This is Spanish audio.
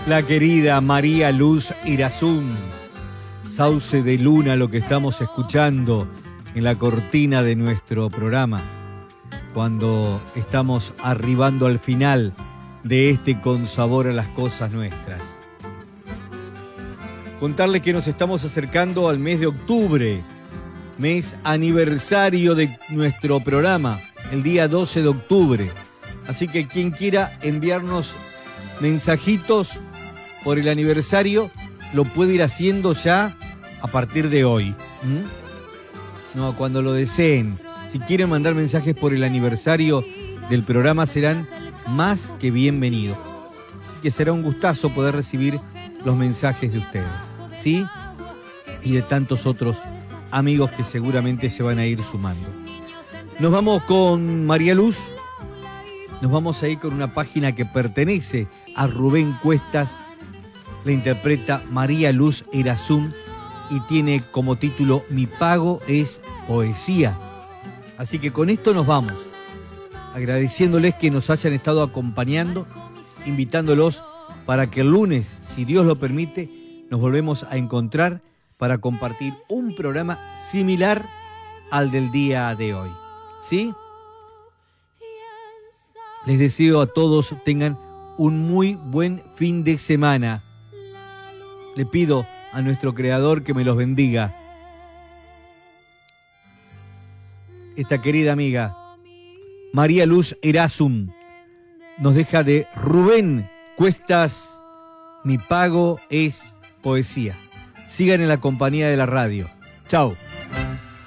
La querida María Luz Irazún, Sauce de Luna, lo que estamos escuchando en la cortina de nuestro programa, cuando estamos arribando al final de este Con Sabor a las Cosas Nuestras. Contarles que nos estamos acercando al mes de octubre, mes aniversario de nuestro programa, el día 12 de octubre. Así que quien quiera enviarnos mensajitos por el aniversario, lo puede ir haciendo ya a partir de hoy. No, cuando lo deseen. Si quieren mandar mensajes por el aniversario del programa, serán más que bienvenidos. Así que será un gustazo poder recibir los mensajes de ustedes, ¿sí? Y de tantos otros amigos que seguramente se van a ir sumando. Nos vamos con María Luz. Nos vamos a ir con una página que pertenece a Rubén Cuestas. La interpreta María Luz Irazún y tiene como título Mi pago es poesía. Así que con esto nos vamos, agradeciéndoles que nos hayan estado acompañando, invitándolos para que el lunes, si Dios lo permite, nos volvemos a encontrar para compartir un programa similar al del día de hoy. ¿Sí? Les deseo a todos tengan un muy buen fin de semana. Le pido a nuestro Creador que me los bendiga. Esta querida amiga María Luz Irazún nos deja de Rubén Cuestas, Mi pago es poesía. Sigan en la compañía de la radio. Chao.